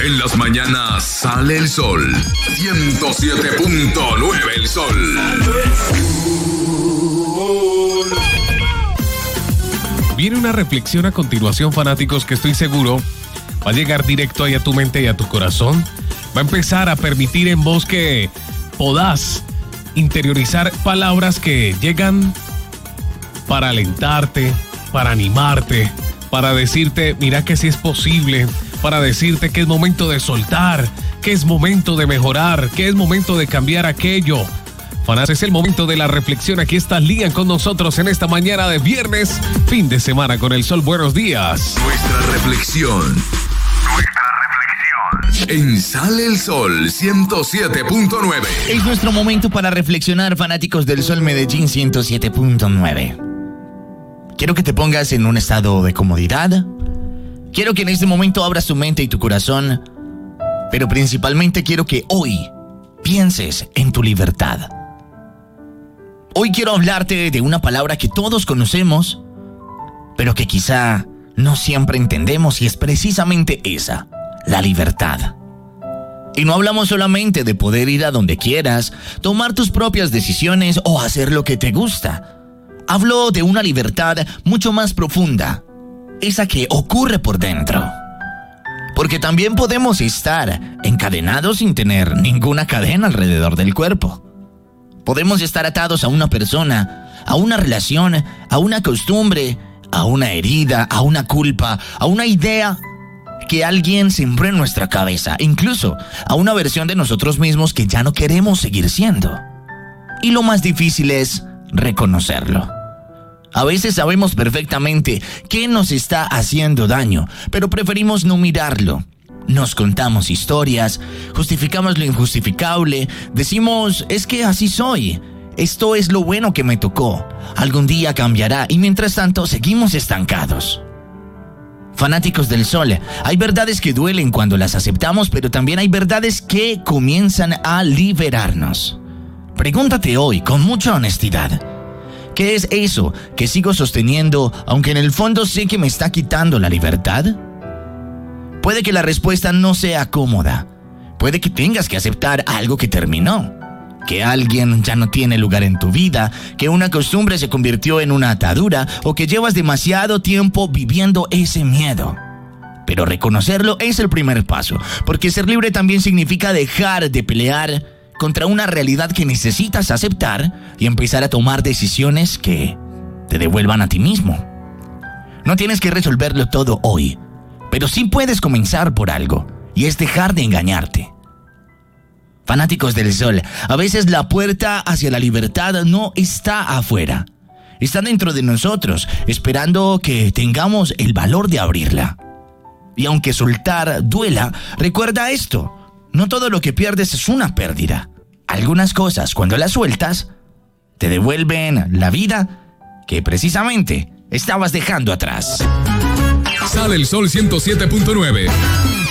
En las mañanas sale el sol. 107.9 el sol. Viene una reflexión a continuación, fanáticos, que estoy seguro va a llegar directo ahí a tu mente y a tu corazón. Va a empezar a permitir en vos que podás interiorizar palabras que llegan para alentarte, para animarte, para decirte, mira que sí es posible, para decirte que es momento de soltar, que es momento de mejorar, que es momento de cambiar aquello. Es el momento de la reflexión. Aquí está Lian con nosotros en esta mañana de viernes, fin de semana con el sol. Buenos días. Nuestra reflexión. En Sale el Sol 107.9. Es nuestro momento para reflexionar, fanáticos del Sol Medellín 107.9. Quiero que te pongas en un estado de comodidad. Quiero que en este momento abras tu mente y tu corazón. Pero principalmente quiero que hoy pienses en tu libertad. Hoy quiero hablarte de una palabra que todos conocemos, pero que quizá no siempre entendemos, y es precisamente esa, la libertad. Y no hablamos solamente de poder ir a donde quieras, tomar tus propias decisiones o hacer lo que te gusta. Hablo de una libertad mucho más profunda, esa que ocurre por dentro. Porque también podemos estar encadenados sin tener ninguna cadena alrededor del cuerpo. Podemos estar atados a una persona, a una relación, a una costumbre, a una herida, a una culpa, a una idea que alguien sembró en nuestra cabeza, incluso a una versión de nosotros mismos que ya no queremos seguir siendo. Y lo más difícil es reconocerlo. A veces sabemos perfectamente qué nos está haciendo daño, pero preferimos no mirarlo. Nos contamos historias, justificamos lo injustificable, decimos, es que así soy, esto es lo bueno que me tocó, algún día cambiará, y mientras tanto seguimos estancados. Fanáticos del Sol, hay verdades que duelen cuando las aceptamos, pero también hay verdades que comienzan a liberarnos. Pregúntate hoy con mucha honestidad, ¿qué es eso que sigo sosteniendo, aunque en el fondo sé que me está quitando la libertad? Puede que la respuesta no sea cómoda. Puede que tengas que aceptar algo que terminó, que alguien ya no tiene lugar en tu vida, que una costumbre se convirtió en una atadura, o que llevas demasiado tiempo viviendo ese miedo. Pero reconocerlo es el primer paso, porque ser libre también significa dejar de pelear contra una realidad que necesitas aceptar y empezar a tomar decisiones que te devuelvan a ti mismo. No tienes que resolverlo todo hoy, pero sí puedes comenzar por algo, y es dejar de engañarte. Fanáticos del Sol, a veces la puerta hacia la libertad no está afuera. Está dentro de nosotros, esperando que tengamos el valor de abrirla. Y aunque soltar duela, recuerda esto: no todo lo que pierdes es una pérdida. Algunas cosas, cuando las sueltas, te devuelven la vida que precisamente estabas dejando atrás. Sale el Sol 107.9.